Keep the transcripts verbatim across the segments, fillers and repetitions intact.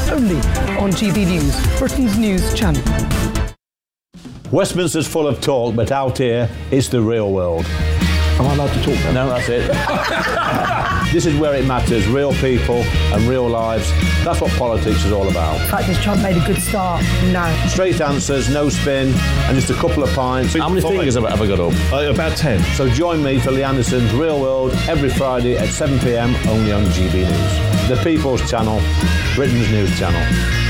only on G B News, Britain's news channel. Westminster's full of talk, but out here, it's the real world. Am I allowed to talk now? No, that's it. This is where it matters, real people and real lives. That's what politics is all about. The fact is Trump made a good start. No. Straight answers, no spin, and just a couple of pints. How many fingers have I ever got up? Uh, about ten. So join me for Lee Anderson's Real World every Friday at seven p m only on G B News. The People's Channel, Britain's news channel.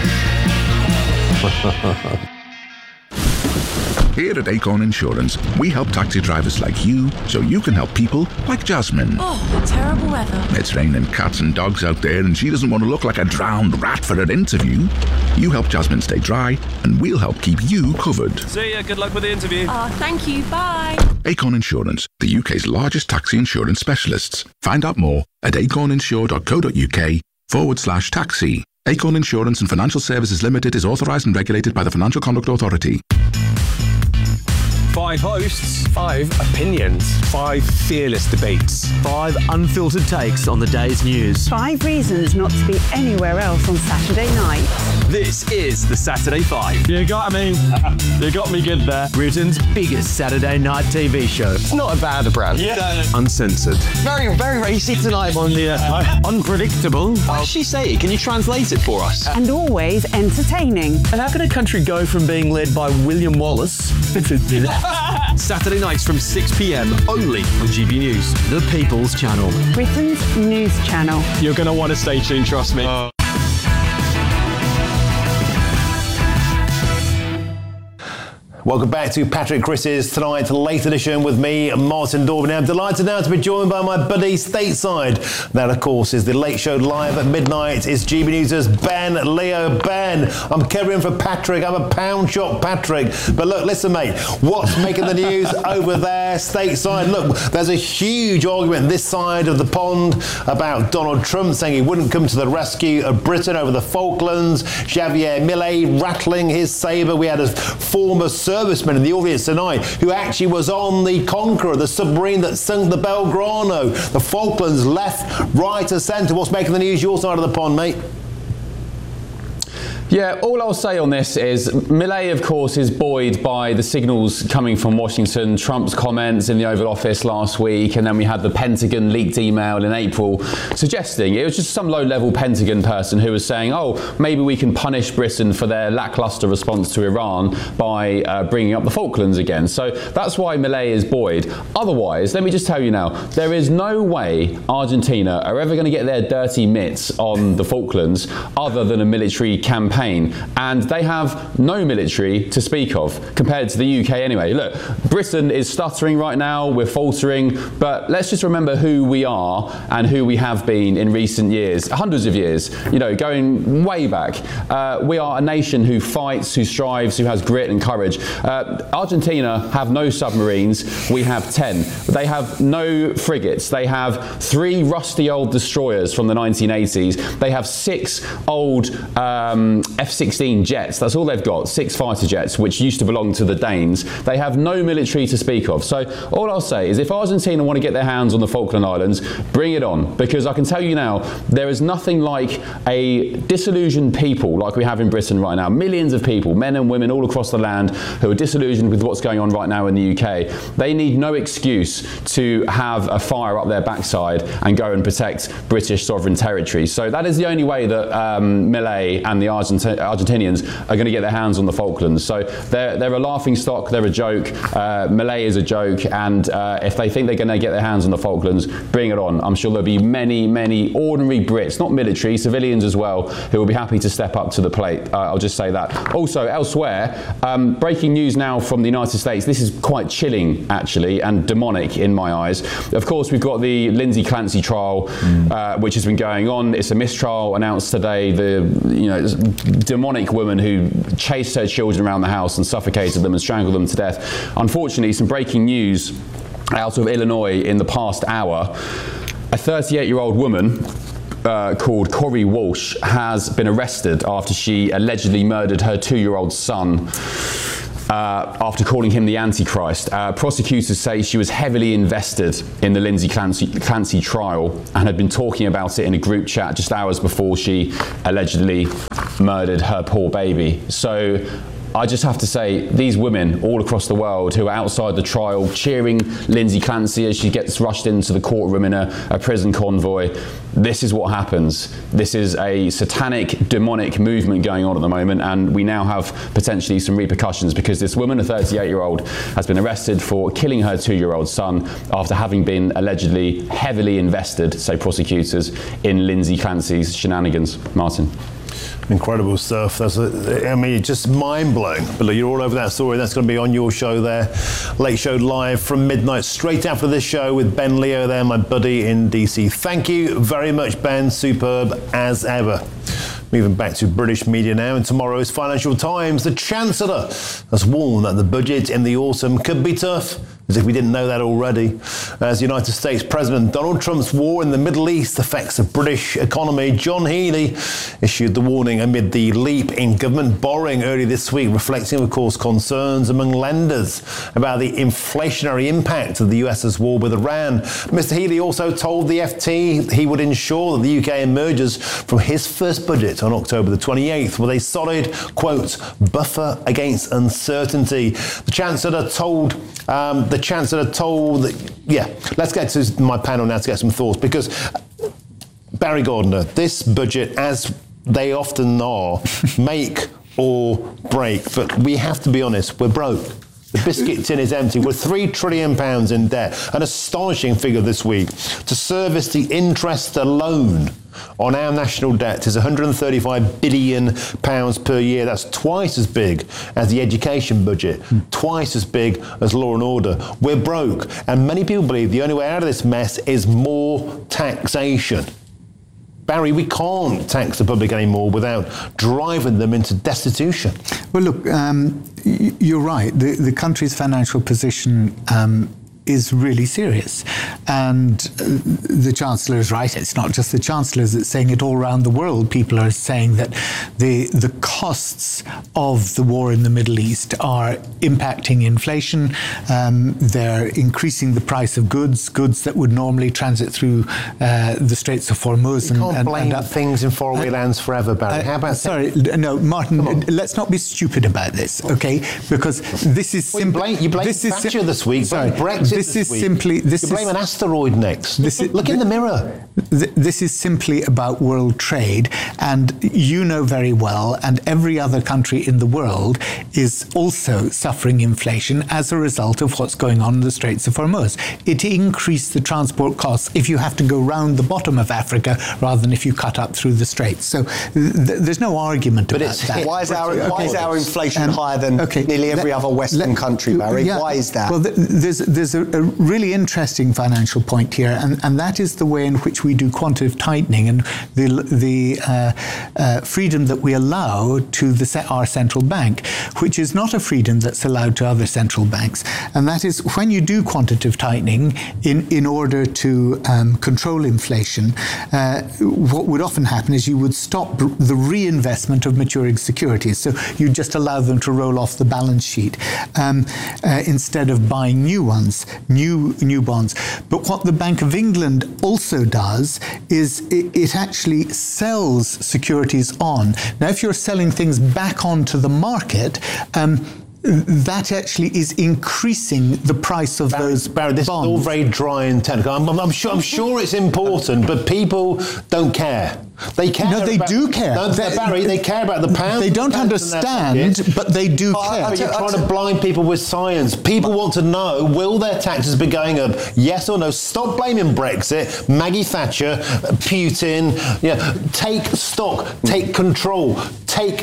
Here at Acorn Insurance, we help taxi drivers like you so you can help people like Jasmine. Oh, terrible weather. It's raining cats and dogs out there and she doesn't want to look like a drowned rat for her interview. You help Jasmine stay dry and we'll help keep you covered. See ya, good luck with the interview. Oh, thank you, bye. Acorn Insurance, the U K's largest taxi insurance specialists. Find out more at acorninsure.co.uk forward slash taxi. Acorn Insurance and Financial Services Limited is authorised and regulated by the Financial Conduct Authority. Five hosts, five opinions, five fearless debates, five unfiltered takes on the day's news. Five reasons not to be anywhere else on Saturday night. This is the Saturday Five. You got me. You got me good there. Britain's biggest Saturday night T V show. It's not a bad brand. Yeah. Uncensored. Very, very racy tonight on the uh, unpredictable. What did she say? Can you translate it for us? And always entertaining. And how can a country go from being led by William Wallace Saturday nights from six p m only on G B News. The People's Channel. Britain's news channel. You're going to want to stay tuned, trust me. Uh. Welcome back to Patrick Chris's Tonight Late Edition with me, Martin Daubin. I'm delighted now to be joined by my buddy stateside. That, of course, is the Late Show Live at midnight. It's G B News' Ben Leo. Ben, I'm covering for Patrick. I'm a pound shop Patrick. But look, listen, mate, what's making the news over there stateside? Look, there's a huge argument this side of the pond about Donald Trump saying he wouldn't come to the rescue of Britain over the Falklands. Javier Milei rattling his sabre. We had a former serviceman in the audience tonight who actually was on the Conqueror, the submarine that sunk the Belgrano. The Falklands, left, right and centre. What's making the news your side of the pond, mate? Yeah, all I'll say on this is Milei, of course, is buoyed by the signals coming from Washington, Trump's comments in the Oval Office last week, and then we had the Pentagon leaked email in April suggesting it was just some low-level Pentagon person who was saying, oh, maybe we can punish Britain for their lacklustre response to Iran by uh, bringing up the Falklands again. So that's why Milei is buoyed. Otherwise, let me just tell you now, there is no way Argentina are ever going to get their dirty mitts on the Falklands other than a military campaign. And they have no military to speak of compared to the U K anyway. Look, Britain is stuttering right now, we're faltering, but let's just remember who we are and who we have been in recent years, hundreds of years, you know, going way back. Uh, we are a nation who fights, who strives, who has grit and courage. Uh, Argentina have no submarines, we have ten. They have no frigates, they have three rusty old destroyers from the nineteen eighties, they have six old um, F sixteen jets, that's all they've got, six fighter jets, which used to belong to the Danes. They have no military to speak of. So all I'll say is if Argentina want to get their hands on the Falkland Islands, bring it on, because I can tell you now, there is nothing like a disillusioned people like we have in Britain right now. Millions of people, men and women all across the land, who are disillusioned with what's going on right now in the U K. They need no excuse to have a fire up their backside and go and protect British sovereign territory. So that is the only way that um, Milei and the Argent Argentinians are going to get their hands on the Falklands. So they're, they're a laughing stock, they're a joke. Uh, Milei is a joke, and uh, if they think they're going to get their hands on the Falklands, bring it on. I'm sure there'll be many, many ordinary Brits, not military, civilians as well, who will be happy to step up to the plate. Uh, I'll just say that. Also, elsewhere, um, breaking news now from the United States. This is quite chilling, actually, and demonic in my eyes. Of course, we've got the Lindsay Clancy trial, mm. uh, which has been going on. It's a mistrial announced today. The, you know, demonic woman who chased her children around the house and suffocated them and strangled them to death. Unfortunately, some breaking news out of Illinois in the past hour. A thirty-eight-year-old woman uh, called Corey Walsh has been arrested after she allegedly murdered her two-year-old son Uh, after calling him the Antichrist. Uh, prosecutors say she was heavily invested in the Lindsay Clancy, Clancy trial and had been talking about it in a group chat just hours before she allegedly murdered her poor baby. So I just have to say, these women all across the world who are outside the trial cheering Lindsay Clancy as she gets rushed into the courtroom in a, a prison convoy, this is what happens. This is a satanic, demonic movement going on at the moment, and we now have potentially some repercussions because this woman, a thirty-eight-year-old, has been arrested for killing her two-year-old son after having been allegedly heavily invested, say prosecutors, in Lindsay Clancy's shenanigans. Martin. Incredible stuff. That's a, I mean, just mind-blowing. But look, you're all over that story. That's going to be on your show there. Late Show Live from midnight, straight after this show with Ben Leo there, my buddy in D C. Thank you very much, Ben. Superb as ever. Moving back to British media now, in tomorrow's Financial Times, the Chancellor has warned that the budget in the autumn could be tough, as if we didn't know that already. As United States President Donald Trump's war in the Middle East affects the British economy, John Healey issued the warning amid the leap in government borrowing early this week, reflecting, of course, concerns among lenders about the inflationary impact of the US's war with Iran. Mister Healey also told the F T he would ensure that the U K emerges from his first budget on October the twenty-eighth with a solid, quote, buffer against uncertainty. The Chancellor told um, the Chancellor told, yeah, let's get to my panel now to get some thoughts, because Barry Gardiner, this budget, as they often are, make or break, but we have to be honest, we're broke. The biscuit tin is empty. We're three trillion pounds in debt. An astonishing figure this week. To service the interest alone on our national debt is one hundred thirty-five billion pounds per year. That's twice as big as the education budget, mm. twice as big as law and order. We're broke. And many people believe the only way out of this mess is more taxation. Barry, we can't tax the public anymore without driving them into destitution. Well, look, um, you're right. The, the country's financial position um, is really serious. And the Chancellor is right. It's not just the Chancellor that's saying it. All around the world, people are saying that the the costs of the war in the Middle East are impacting inflation. Um, they're increasing the price of goods, goods that would normally transit through uh, the Straits of Hormuz. You and, can't and, blame and, things in faraway uh, lands forever, Barry. Uh, How about sorry, no, Martin. Let's not be stupid about this, okay? Because this is well, simply. You blame, you blame this Thatcher is, this week. Sorry, Brexit this this is week. simply. This you blame is, an asteroid next. This is, Look in the mirror. Th- this is simply about world trade, and you know very well, and every other country in the world is also suffering inflation as a result of what's going on in the Straits of Hormuz. It increased the transport costs if you have to go round the bottom of Africa rather than if you cut up through the Straits. So th- there's no argument but about it's, that. Why is our, why is our inflation um, higher than okay, nearly every let, other Western let, country, Barry? Yeah, why is that? Well, th- there's there's a, a really interesting financial point here, and, and that is the way in which we do quantitative tightening and the the uh, uh, freedom that we allow to the our central bank, which is not a freedom that's allowed to other central banks. And that is when you do quantitative tightening in, in order to um, control inflation, uh, what would often happen is you would stop the reinvestment of maturing securities. So you just allow them to roll off the balance sheet um, uh, instead of buying new ones, new new bonds. But what the Bank of England also does is it, it actually sells securities on. Now, if you're selling things back onto the market, um, that actually is increasing the price of Barry, those Barry, this bonds. is all very dry and technical. I'm, I'm, sure, I'm sure it's important, but people don't care. They care. No, they about, do care. No, they, Barry, they care about the pound. They don't understand, but they do oh, care. You're trying to blind people with science. People want to know, will their taxes be going up? Yes or no? Stop blaming Brexit, Maggie Thatcher, Putin. Yeah, take stock, take control, take...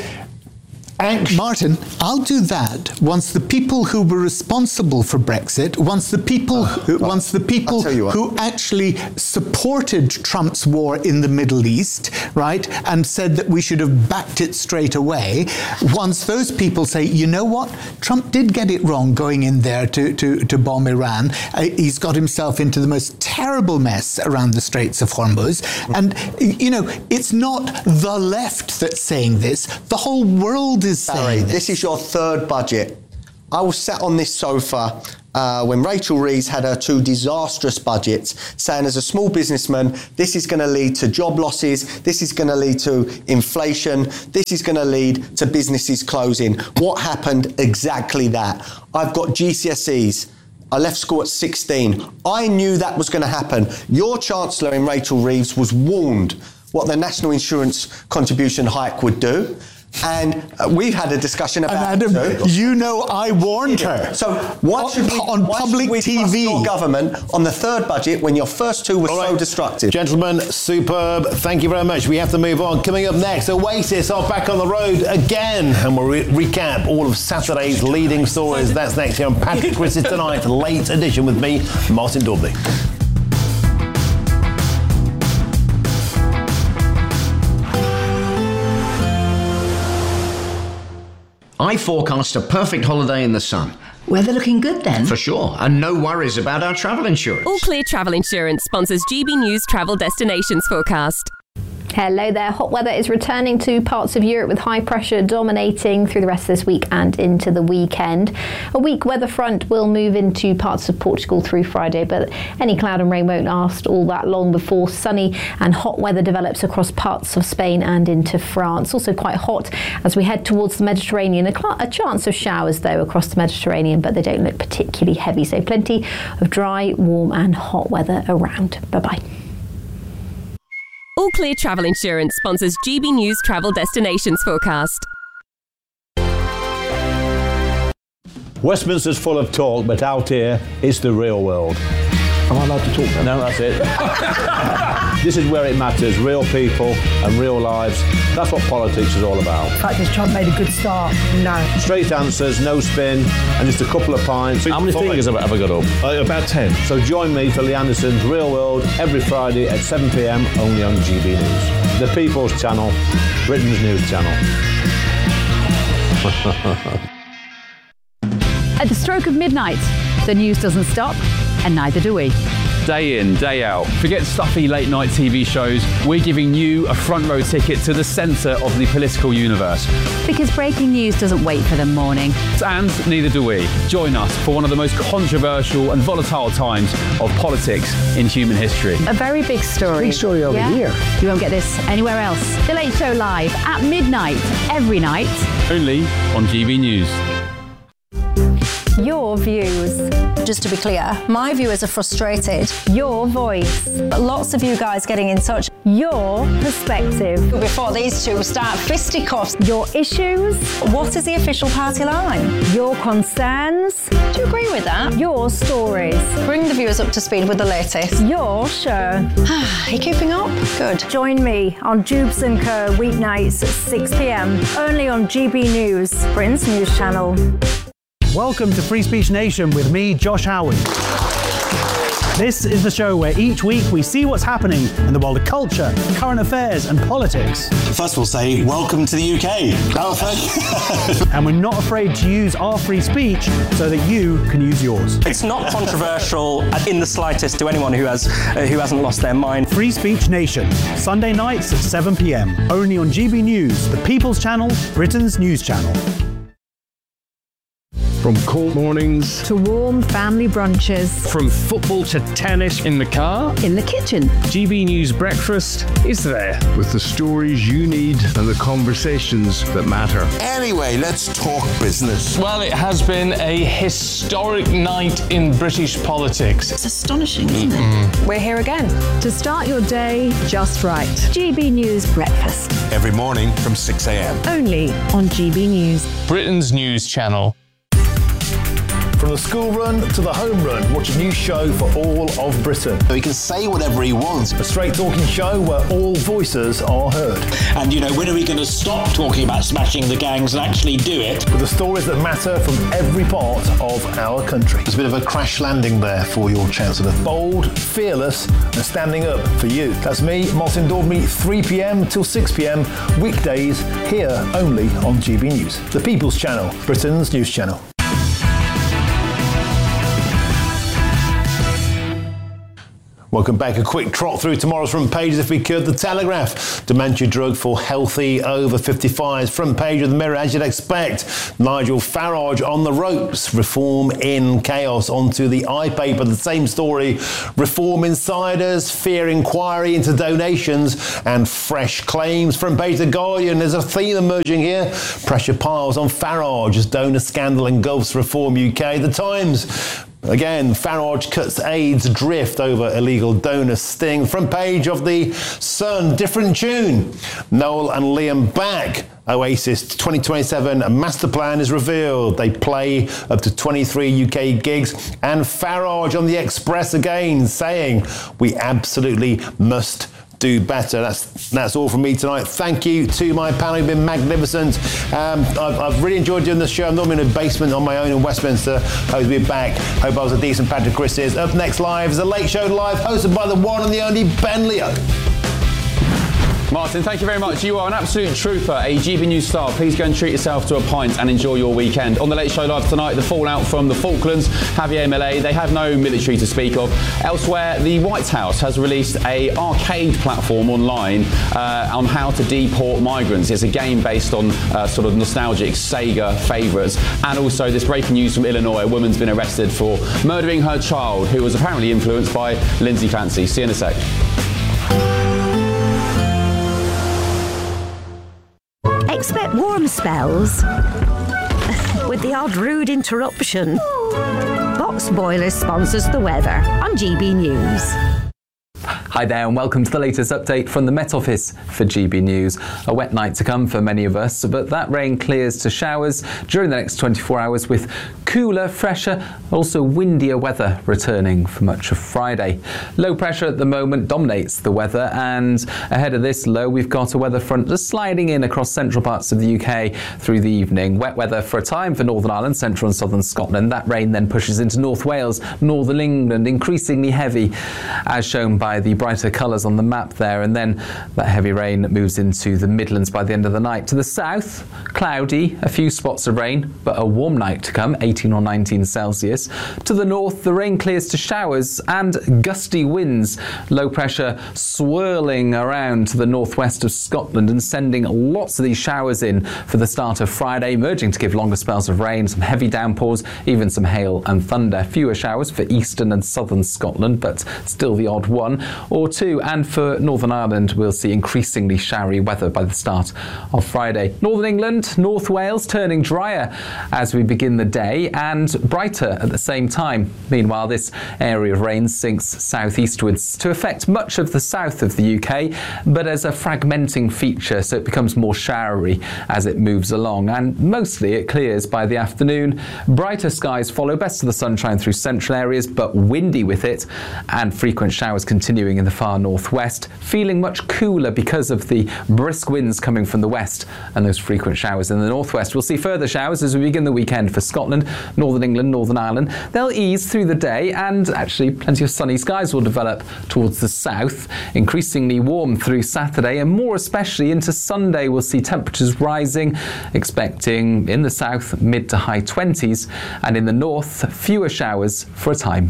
Action. Martin, I'll do that once the people who were responsible for Brexit, once the people, uh, who, well, once the people who actually supported Trump's war in the Middle East, right, and said that we should have backed it straight away, once those people say, you know what, Trump did get it wrong going in there to, to, to bomb Iran. Uh, he's got himself into the most terrible mess around the Straits of Hormuz. And, you know, it's not the left that's saying this. The whole world is Barry, saying this. This is your third budget. I was sat on this sofa uh, when Rachel Reeves had her two disastrous budgets, saying as a small businessman, this is going to lead to job losses, this is going to lead to inflation, this is going to lead to businesses closing. What happened? Exactly that. I've got G C S Es. I left school at sixteen. I knew that was going to happen. Your Chancellor in Rachel Reeves was warned what the national insurance contribution hike would do. And uh, we've had a discussion about and Adam, it too. You know I warned her. So why on, should we, on why public should we T V trust your government on the third budget when your first two were so destructive? Gentlemen, superb. Thank you very much. We have to move on. Coming up next, Oasis are back on the road again, and we'll re- recap all of Saturday's leading stories. That's next here on Patrick Chris's Tonight, late edition with me, Martin Daubney. I forecast a perfect holiday in the sun. Weather looking good then? For sure, and no worries about our travel insurance. All Clear Travel Insurance sponsors G B News Travel Destinations Forecast. Hello there. Hot weather is returning to parts of Europe with high pressure dominating through the rest of this week and into the weekend. A weak weather front will move into parts of Portugal through Friday, but any cloud and rain won't last all that long before sunny and hot weather develops across parts of Spain and into France. Also quite hot as we head towards the Mediterranean. A, cl- a chance of showers though across the Mediterranean, but they don't look particularly heavy. So plenty of dry, warm and hot weather around. Bye-bye. All Clear Travel Insurance sponsors G B News Travel Destinations Forecast. Westminster's full of talk, but out here, it's the real world. Am I allowed to talk now? No, that's it. This is where it matters, real people and real lives. That's what politics is all about. In fact, has Trump made a good start? No. Straight answers, no spin, and just a couple of pints. How many fingers have I ever got up? Uh, about ten. So join me for Lee Anderson's Real World every Friday at seven p.m. only on G B News. The People's Channel, Britain's news channel. At the stroke of midnight, the news doesn't stop, and neither do we. Day in, day out. Forget stuffy late night T V shows. We're giving you a front row ticket to the centre of the political universe. Because breaking news doesn't wait for the morning. And neither do we. Join us for one of the most controversial and volatile times of politics in human history. A very big story. Big story over yeah? here. You won't get this anywhere else. The Late Show live at midnight every night. Only on G B News. Your views. Just to be clear, my viewers are frustrated. Your voice. Lots of you guys getting in touch. Your perspective. Before these two start fisticuffs. Your issues. What is the official party line? Your concerns. Do you agree with that? Your stories. Bring the viewers up to speed with the latest. Your show. Are you keeping up? Good. Join me on Jubes and Co. weeknights at six p.m. only on G B News, Britain's news channel. Welcome to Free Speech Nation with me, Josh Howard. This is the show where each week we see what's happening in the world of culture, current affairs and politics. First we'll say, welcome to the U K. Oh, thank you. And we're not afraid to use our free speech so that you can use yours. It's not controversial in the slightest to anyone who has uh, who hasn't lost their mind. Free Speech Nation, Sunday nights at seven p.m. only on G B News, the People's Channel, Britain's news channel. From cold mornings to warm family brunches. From football to tennis in the car. In the kitchen. G B News Breakfast is there. With the stories you need and the conversations that matter. Anyway, let's talk business. Well, it has been a historic night in British politics. It's astonishing, isn't mm-hmm. it? We're here again. To start your day just right. G B News Breakfast. Every morning from six a.m. Only on G B News. Britain's news channel. From the school run to the home run, watch a new show for all of Britain. He can say whatever he wants. A straight talking show where all voices are heard. And, you know, when are we going to stop talking about smashing the gangs and actually do it? With the stories that matter from every part of our country. There's a bit of a crash landing there for your Chancellor. Bold, fearless and standing up for you. That's me, Martin Daubney, three p.m. till six p.m. weekdays here only on G B News. The People's Channel, Britain's news channel. Welcome back. A quick trot through tomorrow's front pages if we could. The Telegraph, dementia drug for healthy over fifty-fives. Front page of the Mirror, as you'd expect. Nigel Farage on the ropes. Reform in chaos. Onto the iPaper, the same story. Reform insiders, fear inquiry into donations and fresh claims. Front page of The Guardian, there's a theme emerging here. Pressure piles on Farage as donor scandal engulfs Reform U K. The Times, again, Farage cuts aids adrift over illegal donor sting. Front page of the Sun, different tune. Noel and Liam back. Oasis twenty twenty-seven master plan is revealed. They play up to twenty-three U K gigs. And Farage on the Express again, saying we absolutely must do better. That's that's all from me tonight. Thank you to my panel. You've been magnificent. Um, I've, I've really enjoyed doing this show. I'm normally in a basement on my own in Westminster. Hope to be back. Hope I was a decent Patrick Chris is. Up next live is a Late Show Live, hosted by the one and the only Ben Leo. Martin, thank you very much. You are an absolute trooper, a G B News star. Please go and treat yourself to a pint and enjoy your weekend. On the Late Show Live tonight, the fallout from the Falklands, Javier Milei. They have no military to speak of. Elsewhere, the White House has released a arcade platform online uh, on how to deport migrants. It's a game based on uh, sort of nostalgic Sega favourites. And also this breaking news from Illinois. A woman's been arrested for murdering her child, who was apparently influenced by Lindsay Fancy. See you in a sec. Expect warm spells with the odd rude interruption. Box Boilers sponsors the weather on G B News. Hi there and welcome to the latest update from the Met Office for G B News. A wet night to come for many of us, but that rain clears to showers during the next twenty-four hours with cooler, fresher, also windier weather returning for much of Friday. Low pressure at the moment dominates the weather, and ahead of this low we've got a weather front just sliding in across central parts of the U K through the evening. Wet weather for a time for Northern Ireland, central and southern Scotland. That rain then pushes into North Wales, northern England, increasingly heavy as shown by the brighter colours on the map there, and then that heavy rain moves into the Midlands by the end of the night. To the south, cloudy, a few spots of rain, but a warm night to come, eighteen or nineteen Celsius. To the north, the rain clears to showers and gusty winds. Low pressure swirling around to the northwest of Scotland and sending lots of these showers in for the start of Friday, emerging to give longer spells of rain, some heavy downpours, even some hail and thunder. Fewer showers for eastern and southern Scotland, but still the odd one or two. And for Northern Ireland, we'll see increasingly showery weather by the start of Friday. Northern England, North Wales turning drier as we begin the day and brighter at the same time. Meanwhile, this area of rain sinks southeastwards to affect much of the south of the U K, but as a fragmenting feature, so it becomes more showery as it moves along. And mostly it clears by the afternoon. Brighter skies follow, best of the sunshine through central areas, but windy with it, and frequent showers continuing in the far northwest, feeling much cooler because of the brisk winds coming from the west and those frequent showers in the northwest. We'll see further showers as we begin the weekend for Scotland, Northern England, Northern Ireland. They'll ease through the day, and actually plenty of sunny skies will develop towards the south. Increasingly warm through Saturday, and more especially into Sunday we'll see temperatures rising, expecting in the south mid to high twenties, and in the north fewer showers for a time.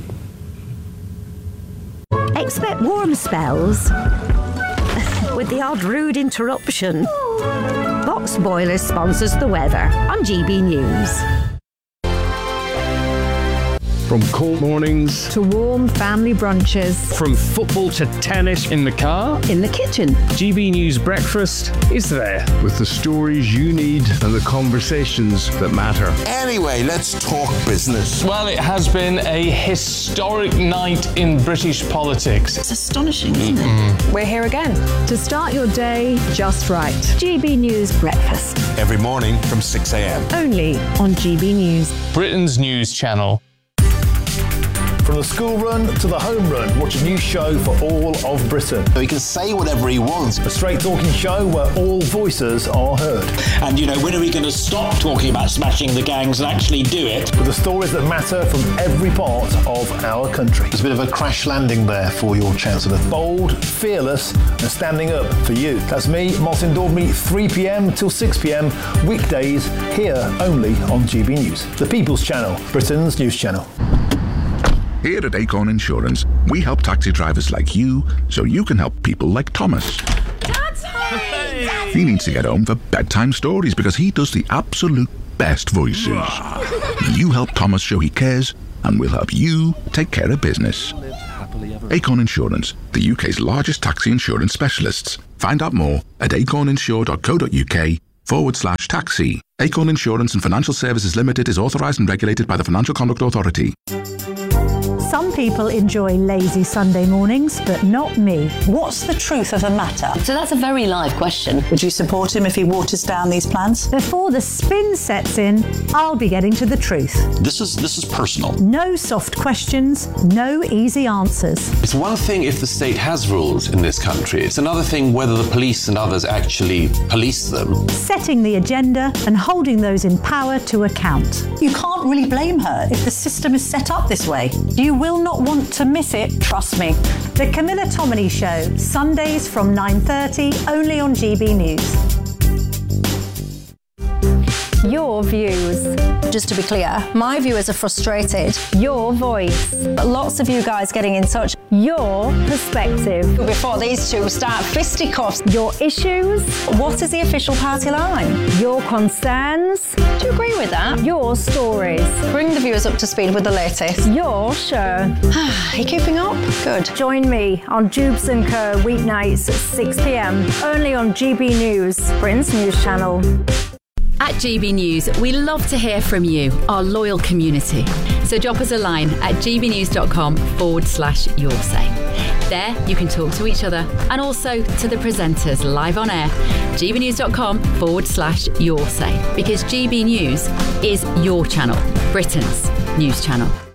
Expect warm spells with the odd rude interruption. Box Boilers sponsors the weather on G B News. From cold mornings to warm family brunches. From football to tennis in the car. In the kitchen. G B News Breakfast is there. With the stories you need and the conversations that matter. Anyway, let's talk business. Well, it has been a historic night in British politics. It's astonishing, isn't it? We're here again. To start your day just right. G B News Breakfast. Every morning from six a.m. Only on G B News. Britain's news channel. From the school run to the home run, watch a new show for all of Britain. So he can say whatever he wants. A straight talking show where all voices are heard. And, you know, when are we going to stop talking about smashing the gangs and actually do it? With the stories that matter from every part of our country. There's a bit of a crash landing there for your Chancellor. Bold, fearless and standing up for you. That's me, Martin Daubney, three p.m. till six p.m. weekdays here only on G B News. The People's Channel, Britain's news channel. Here at Acorn Insurance, we help taxi drivers like you so you can help people like Thomas. He needs to get home for bedtime stories because he does the absolute best voices. You help Thomas show he cares, and we'll help you take care of business. Acorn Insurance, the U K's largest taxi insurance specialists. Find out more at acorninsure.co.uk forward slash taxi. Acorn Insurance and Financial Services Limited is authorised and regulated by the Financial Conduct Authority. Some people enjoy lazy Sunday mornings, but not me. What's the truth of the matter? So that's a very live question. Would you support him if he waters down these plans? Before the spin sets in, I'll be getting to the truth. This is this is personal. No soft questions, no easy answers. It's one thing if the state has rules in this country. It's another thing whether the police and others actually police them. Setting the agenda and holding those in power to account. You can't really blame her if the system is set up this way. You will not want to miss it, trust me. The Camilla Tominey Show, Sundays from nine thirty, only on G B News. Your views. Just to be clear, my viewers are frustrated. Your voice. But lots of you guys getting in touch. Your perspective. Before these two start fisticuffs. Your issues. What is the official party line? Your concerns. Do you agree with that? Your stories. Bring the viewers up to speed with the latest. Your show. Are you keeping up? Good. Join me on Jubes and Co. weeknights at six p.m. only on G B News, Britain's news channel. At G B News, we love to hear from you, our loyal community. So drop us a line at gbnews.com forward slash your say. There you can talk to each other and also to the presenters live on air. gbnews.com forward slash your say. Because G B News is your channel, Britain's news channel.